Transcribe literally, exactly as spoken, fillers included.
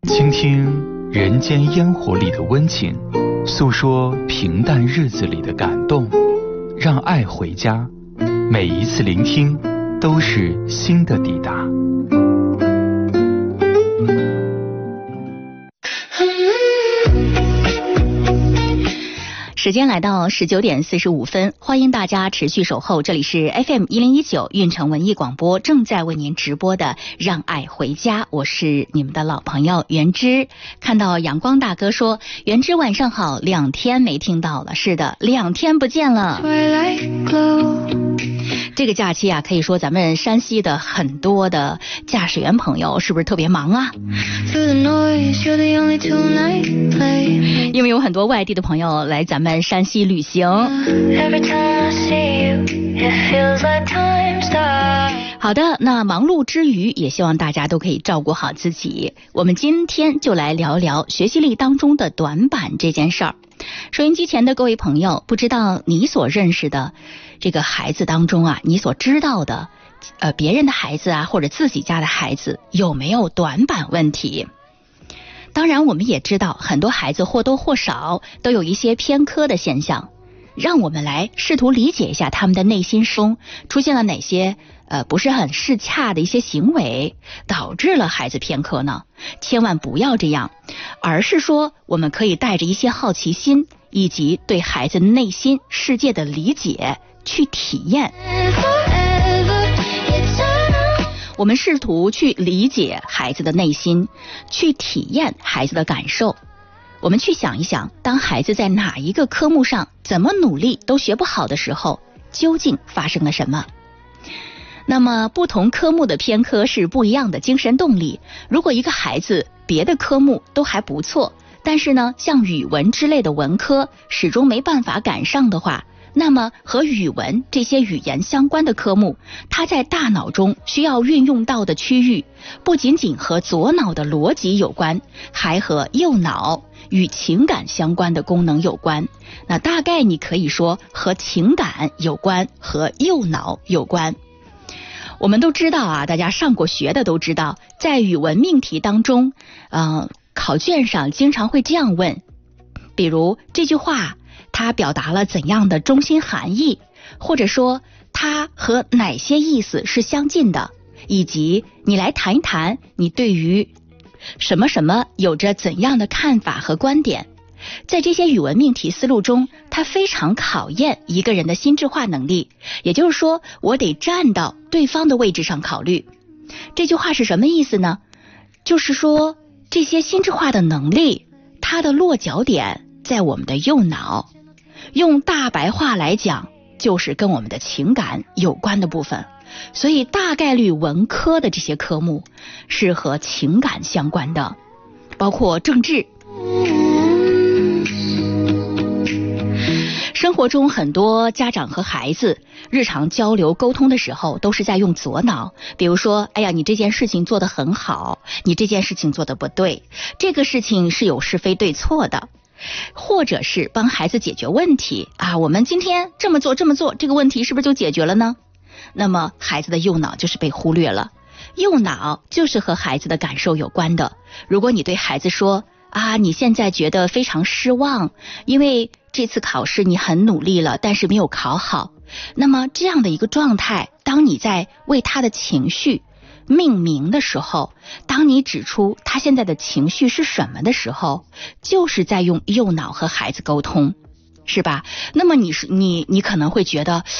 倾听人间烟火里的温情，诉说平淡日子里的感动，让爱回家。每一次聆听都是新的抵达。 时间来到十九点四十五分，欢迎大家持续守候，这里是 F M 一零一九运城文艺广播，正在为您直播的让爱回家，我是你们的老朋友袁之。看到阳光大哥说，袁之晚上好，两天没听到了，是的，两天不见了。这个假期啊，可以说咱们山西的很多的驾驶员朋友是不是特别忙啊？因为有很多外地的朋友来咱们山西旅行。好的，那忙碌之余也希望大家都可以照顾好自己。我们今天就来聊聊学习力当中的短板这件事儿。收音机前的各位朋友，不知道你所认识的这个孩子当中啊，你所知道的呃别人的孩子啊，或者自己家的孩子有没有短板问题？当然我们也知道很多孩子或多或少都有一些偏科的现象，让我们来试图理解一下他们的内心中出现了哪些呃不是很适恰的一些行为，导致了孩子偏科呢？千万不要这样，而是说我们可以带着一些好奇心以及对孩子内心世界的理解去体验。我们试图去理解孩子的内心，去体验孩子的感受。我们去想一想，当孩子在哪一个科目上怎么努力都学不好的时候，究竟发生了什么？那么不同科目的偏科是不一样的精神动力。如果一个孩子别的科目都还不错，但是呢，像语文之类的文科始终没办法赶上的话，那么和语文这些语言相关的科目，它在大脑中需要运用到的区域，不仅仅和左脑的逻辑有关，还和右脑与情感相关的功能有关。那大概你可以说和情感有关，和右脑有关。我们都知道啊，大家上过学的都知道，在语文命题当中，呃，考卷上经常会这样问，比如这句话它表达了怎样的中心含义，或者说它和哪些意思是相近的，以及你来谈一谈你对于什么什么有着怎样的看法和观点。在这些语文命题思路中，它非常考验一个人的心智化能力，也就是说我得站到对方的位置上考虑。这句话是什么意思呢？就是说这些心智化的能力，它的落脚点在我们的右脑，用大白话来讲，就是跟我们的情感有关的部分。所以大概率文科的这些科目是和情感相关的，包括政治。生活中很多家长和孩子日常交流沟通的时候都是在用左脑，比如说，哎呀，你这件事情做得很好，你这件事情做得不对，这个事情是有是非对错的，或者是帮孩子解决问题啊，我们今天这么做这么做，这个问题是不是就解决了呢？那么孩子的右脑就是被忽略了。右脑就是和孩子的感受有关的。如果你对孩子说啊，你现在觉得非常失望，因为这次考试你很努力了，但是没有考好，那么这样的一个状态，当你在为他的情绪命名的时候，当你指出他现在的情绪是什么的时候，就是在用右脑和孩子沟通，是吧？那么你是你你可能会觉得